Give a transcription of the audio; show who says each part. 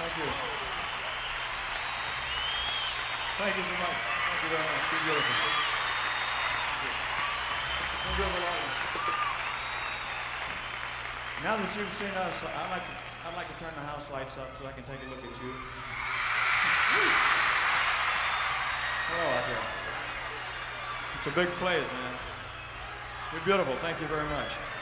Speaker 1: Thank you. Thank you so much. Thank you very much. You're beautiful. Thank you. You're beautiful audience. Now that you've seen us, I'd like to turn the house lights up so I can take a look at you. Hello out there. It's a big place, man. You're beautiful. Thank you very much.